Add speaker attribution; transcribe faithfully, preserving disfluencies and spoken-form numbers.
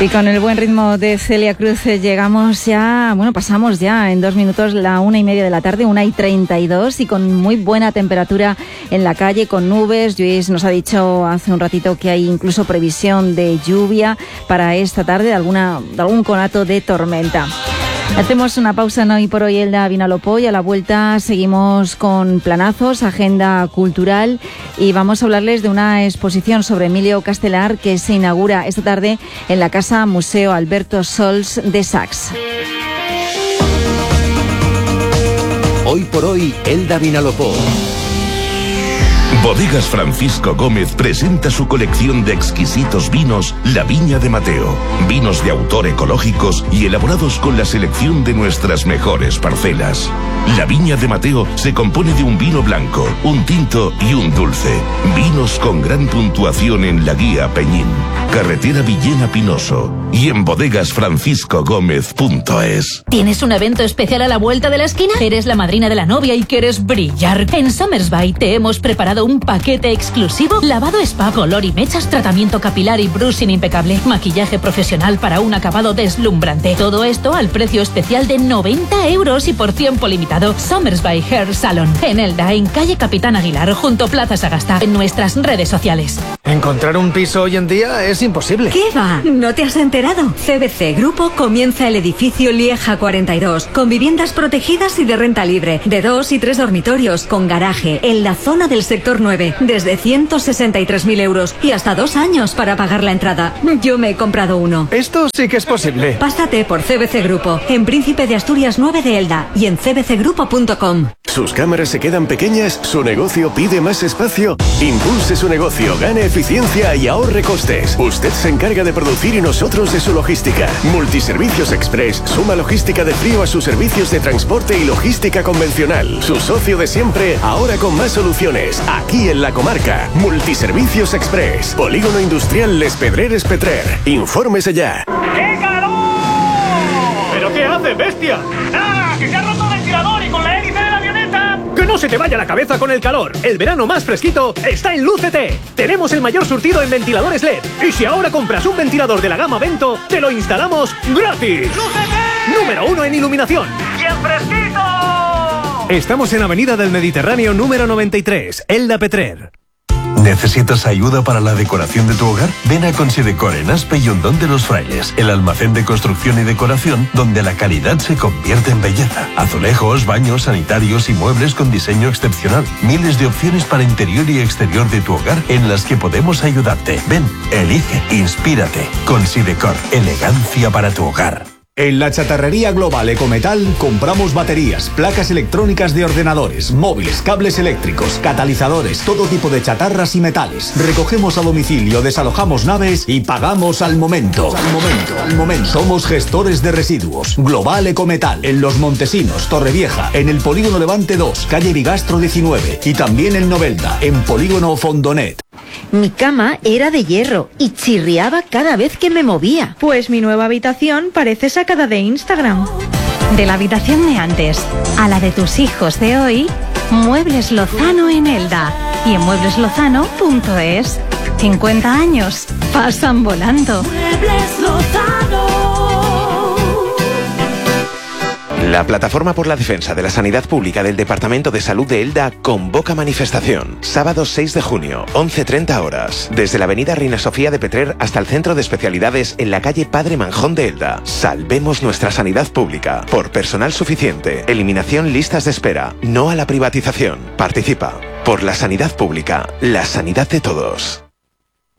Speaker 1: Y con el buen ritmo de Celia Cruz llegamos ya, bueno, pasamos ya en dos minutos la una y media de la tarde, una y treinta y dos, y con muy buena temperatura en la calle, con nubes. Luis nos ha dicho hace un ratito que hay incluso previsión de lluvia para esta tarde, de, alguna, de algún conato de tormenta. Hacemos una pausa en Hoy por Hoy, Elda Vinalopó, y a la vuelta seguimos con planazos, agenda cultural, y vamos a hablarles de una exposición sobre Emilio Castelar que se inaugura esta tarde en la Casa Museo Alberto Sols de Sax.
Speaker 2: Hoy por Hoy, Elda Vinalopó.
Speaker 3: Bodegas Francisco Gómez presenta su colección de exquisitos vinos La Viña de Mateo. Vinos de autor ecológicos y elaborados con la selección de nuestras mejores parcelas. La Viña de Mateo se compone de un vino blanco, un tinto y un dulce. Vinos con gran puntuación en la guía Peñín, carretera Villena Pinoso y en bodegas francisco gómez punto es.
Speaker 4: ¿Tienes un evento especial a la vuelta de la esquina? ¿Eres la madrina de la novia y quieres brillar? En Somersby te hemos preparado un paquete exclusivo: lavado spa, color y mechas, tratamiento capilar y brushing impecable, maquillaje profesional para un acabado deslumbrante. Todo esto al precio especial de noventa euros y por tiempo limitado. Somersby Hair Salon, en Elda, en calle Capitán Aguilar, junto Plaza Sagasta, en nuestras redes sociales.
Speaker 5: Encontrar un piso hoy en día es imposible.
Speaker 6: ¿Qué va? ¿No te has enterado? C B C Grupo comienza el edificio Lieja cuarenta y dos, con viviendas protegidas y de renta libre, de dos y tres dormitorios, con garaje, en la zona del sector nueve, desde ciento sesenta y tres mil euros y hasta dos años para pagar la entrada. Yo me he comprado uno.
Speaker 5: Esto sí que es posible.
Speaker 6: Pásate por C B C Grupo, en Príncipe de Asturias nueve de Elda y en c b c grupo punto com.
Speaker 7: ¿Sus cámaras se quedan pequeñas? ¿Su negocio pide más espacio? Impulse su negocio, gane eficiencia y ahorre costes. Usted se encarga de producir y nosotros de su logística. Multiservicios Express suma logística de frío a sus servicios de transporte y logística convencional. Su socio de siempre, ahora con más soluciones. Aquí en la comarca. Multiservicios Express. Polígono Industrial Les Pedreres Petrer. Infórmese ya.
Speaker 8: ¡Qué calor! ¿Pero qué hace, bestia? ¡Nada! ¡Que se ha roto el ventilador y con la hélice de la avioneta! ¡Que no se te vaya la cabeza con el calor! El verano más fresquito está en Lúcete. Tenemos el mayor surtido en ventiladores L E D. Y si ahora compras un ventilador de la gama Vento, te lo instalamos gratis. ¡Lúcete! Número uno en iluminación. ¡Y en fresquito! Estamos en Avenida del Mediterráneo número noventa y tres, Elda Petrer.
Speaker 9: ¿Necesitas ayuda para la decoración de tu hogar? Ven a Considecor en Aspe y Hondón de los Frailes, el almacén de construcción y decoración donde la calidad se convierte en belleza. Azulejos, baños, sanitarios y muebles con diseño excepcional. Miles de opciones para interior y exterior de tu hogar en las que podemos ayudarte. Ven, elige, inspírate. Considecor, elegancia para tu hogar.
Speaker 10: En la chatarrería global Ecometal compramos baterías, placas electrónicas de ordenadores, móviles, cables eléctricos, catalizadores, todo tipo de chatarras y metales. Recogemos a domicilio, desalojamos naves y pagamos al momento. Al momento, al momento. Somos gestores de residuos. Global Ecometal, en Los Montesinos, Torrevieja, en el Polígono Levante dos, calle Bigastro diecinueve, y también en Novelda, en Polígono Fondonet.
Speaker 11: Mi cama era de hierro y chirriaba cada vez que me movía.
Speaker 12: Pues mi nueva habitación parece sacada de Instagram.
Speaker 13: De la habitación de antes a la de tus hijos de hoy, Muebles Lozano en Elda y en muebles lozano punto es. cincuenta años pasan volando.
Speaker 14: Muebles Lozano.
Speaker 15: La Plataforma por la Defensa de la Sanidad Pública del Departamento de Salud de Elda convoca manifestación. Sábado seis de junio, once treinta horas. Desde la avenida Reina Sofía de Petrer hasta el Centro de Especialidades en la calle Padre Manjón de Elda. Salvemos nuestra sanidad pública. Por personal suficiente. Eliminación listas de espera. No a la privatización. Participa. Por la sanidad pública. La sanidad de todos.